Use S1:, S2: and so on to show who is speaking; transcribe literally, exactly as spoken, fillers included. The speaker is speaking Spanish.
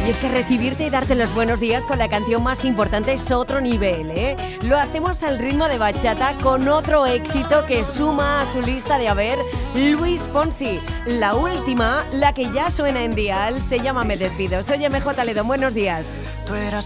S1: Y es que recibirte y darte los buenos días con la canción más importante es otro nivel, ¿eh? Lo hacemos al ritmo de bachata con otro éxito que suma a su lista de haber Luis Fonsi. La última, la que ya suena en Dial, se llama Me Despido. Soy M J Ledo, buenos días.
S2: Tú eras